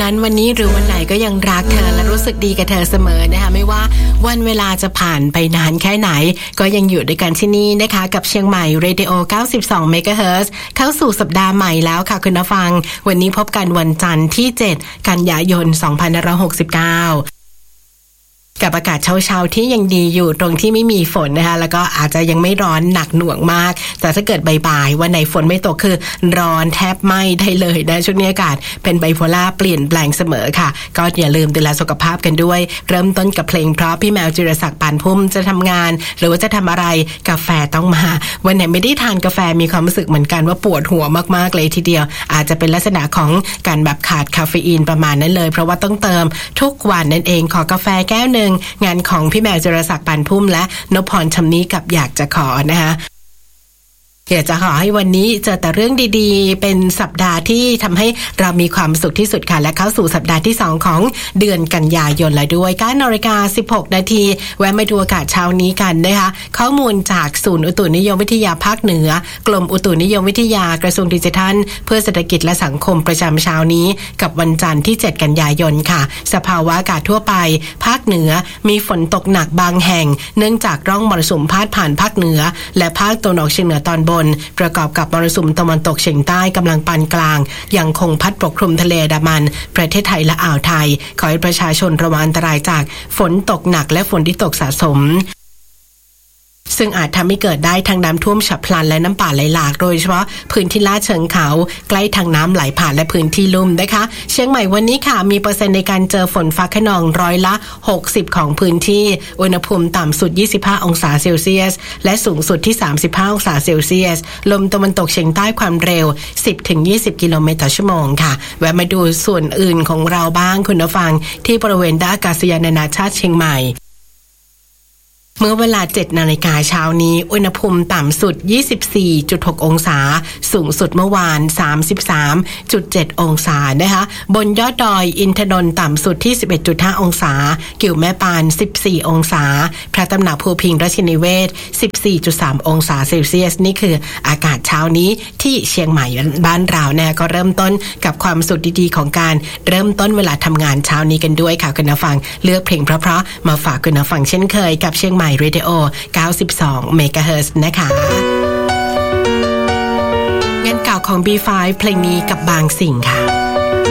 นั้นวันนี้หรือวันไหนก็ยังรักเธอและรู้สึกดีกับเธอเสมอนะคะไม่ว่าวันเวลาจะผ่านไปนานแค่ไหนก็ยังอยู่ด้วยกันที่นี่นะคะกับเชียงใหม่เรดิโอ 92 เมกะเฮิรตซ์เข้าสู่สัปดาห์ใหม่แล้วค่ะคุณผู้ฟังวันนี้พบกันวันจันทร์ที่ 7 กันยายน 2569กับอากาศเช้าๆที่ยังดีอยู่ตรงที่ไม่มีฝนนะคะแล้วก็อาจจะยังไม่ร้อนหนักหน่วงมากแต่ถ้าเกิดบ่ายๆวันไหนฝนไม่ตกคือร้อนแทบไหม้ได้เลยนะช่วงนี้อากาศเป็นไบโพล่าเปลี่ยนแปลงเสมอค่ะก็อย่าลืมดูแลสุขภาพกันด้วยเริ่มต้นกับเพลงเพราะพี่แมวจิรศักดิ์ปานพุ่มจะทำงานหรือว่าจะทำอะไรกาแฟต้องมาวันไหนไม่ได้ทานกาแฟมีความรู้สึกเหมือนกันว่าปวดหัวมากๆเลยทีเดียวอาจจะเป็นลักษณะของการแบบขาดคาเฟอีนประมาณนั้นเลยเพราะว่าต้องเติมทุกวันนั่นเองขอกาแฟแก้วนึงงานของพี่แมวจิรศักดิ์ปานพุ่มและนพพรชำนี้กับอยากจะขอนะคะอยากจะขอให้วันนี้เจอแต่เรื่องดีๆเป็นสัปดาห์ที่ทำให้เรามีความสุขที่สุดค่ะและเข้าสู่สัปดาห์ที่2ของเดือนกันยายนแล้วด้วย9:16 น.แวะมาดูอากาศเช้านี้กันนะคะข้อมูลจากศูนย์อุตุนิยมวิทยาภาคเหนือกรมอุตุนิยมวิทยากระทรวงดิจิทัลเพื่อเศรษฐกิจและสังคมประจำเช้านี้กับวันจันทร์ที่7กันยายนค่ะสภาวะอากาศทั่วไปภาคเหนือมีฝนตกหนักบางแห่งเนื่องจากร่องมรสุมพาดผ่านภาคเหนือและภาคตะวันออกเฉียงเหนือตอนบนประกอบกับมรสุมตะวันตกเฉียงใต้กำลังปานกลางยังคงพัดปกคลุมทะเลอันดามันประเทศไทยและอ่าวไทยขอให้ประชาชนระวังอันตรายจากฝนตกหนักและฝนที่ตกสะสมซึ่งอาจทำให้เกิดได้ทั้งน้ำท่วมฉับพลันและน้ำป่าไหลหลากโดยเฉพาะพื้นที่ลาดเชิงเขาใกล้ทางน้ำไหลผ่านและพื้นที่ลุ่มนะคะเชียงใหม่วันนี้ค่ะมีเปอร์เซ็นต์ในการเจอฝนฟ้าคะนอง60%ของพื้นที่อุณหภูมิต่ำสุด25องศาเซลเซียสและสูงสุดที่35องศาเซลเซียสลมตะวันตกเฉียงใต้ความเร็ว 10-20 กิโลเมตรต่อชั่วโมงค่ะแวะมาดูส่วนอื่นของเราบ้างคุณผู้ฟังที่บริเวณท่าอากาศยานนานาชาติเชียงใหม่เมื่อเวลา 7 นาฬิกาเช้านี้อุณหภูมิต่ำสุด 24.6 องศาสูงสุดเมื่อวาน 33.7 องศานะคะบนยอดดอยอินทนนท์ต่ำสุดที่ 11.5 องศากิ่วแม่ปาน 14 องศาพระตำหนักภูพิงค์ราชนิเวศ 14.3 องศาเซลเซียสนี่คืออากาศเช้านี้ที่เชียงใหม่บ้านเราเนี่ยก็เริ่มต้นกับความสุขดีๆของการเริ่มต้นเวลาทำงานเช้านี้กันด้วยค่ะคุณผู้ฟังเลือกเพลงเพราะๆมาฝากคุณผู้ฟังเช่นเคยกับเชียงใหม่เรดิโอ 92 เมกะเฮิรตซ์นะคะงานเก่าของ B5 เพลงนี้กับบางสิ่งค่ะ